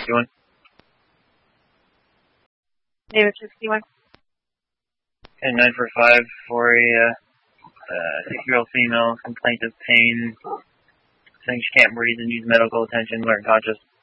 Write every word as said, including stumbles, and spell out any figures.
sixty-one. David sixty-one. And nine four five for a uh, uh, six-year-old female, complaint of pain, saying she can't breathe and needs medical attention, but unconscious.